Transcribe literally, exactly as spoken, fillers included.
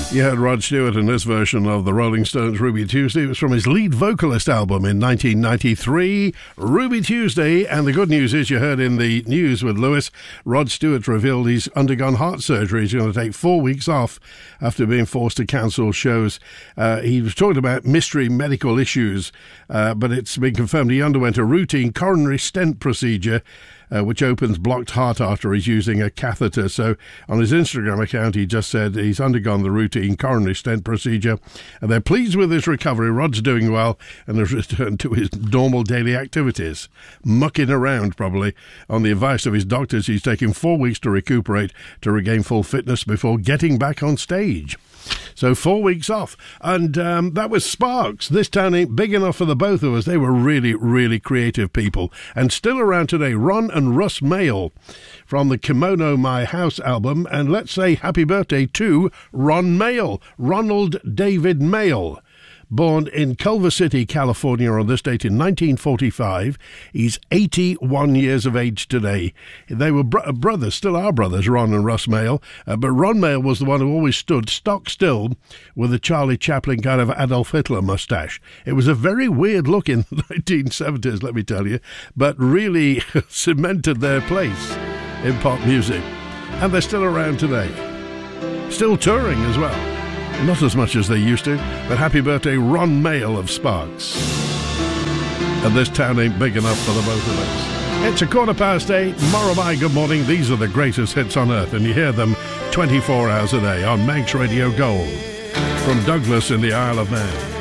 You heard Rod Stewart in this version of the Rolling Stones' Ruby Tuesday. It was from his lead vocalist album in nineteen ninety-three, Ruby Tuesday. And the good news is, you heard in the news with Lewis, Rod Stewart revealed he's undergone heart surgery. He's going to take four weeks off after being forced to cancel shows. Uh, he was talking about mystery medical issues, uh, but it's been confirmed he underwent a routine coronary stent procedure, Uh, which opens blocked heart arteries using a catheter. So on his Instagram account, he just said he's undergone the routine coronary stent procedure, and they're pleased with his recovery. Rod's doing well and has returned to his normal daily activities, mucking around probably. On the advice of his doctors, he's taking four weeks to recuperate to regain full fitness before getting back on stage. So four weeks off. And um, that was Sparks. This town ain't big enough for the both of us. They were really, really creative people. And still around today, Ron and Russ Mael from the Kimono My House album. And let's say happy birthday to Ron Mael, Ronald David Mael. Born in Culver City, California on this date in nineteen forty-five. He's eighty-one years of age today. They were bro- brothers, still are brothers, Ron and Russ Mael. Uh, but Ron Mael was the one who always stood stock still with a Charlie Chaplin kind of Adolf Hitler mustache. It was a very weird look in the nineteen seventies, let me tell you, but really cemented their place in pop music. And they're still around today. Still touring as well. Not as much as they used to, but happy birthday, Ron Mael of Sparks. And this town ain't big enough for the both of us. It's a quarter past eight. Morrow, good morning. These are the greatest hits on earth, and you hear them twenty-four hours a day on Manx Radio Gold from Douglas in the Isle of Man.